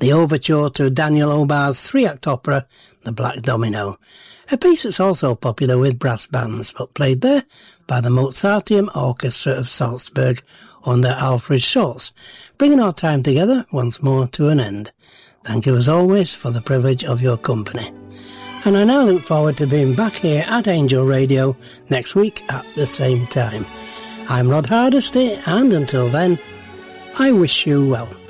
the overture to Daniel Obar's three-act opera, The Black Domino, a piece that's also popular with brass bands, but played there by the Mozarteum Orchestra of Salzburg under Alfred Schultz, bringing our time together once more to an end. Thank you as always for the privilege of your company. And I now look forward to being back here at Angel Radio next week at the same time. I'm Rod Hardesty, and until then, I wish you well.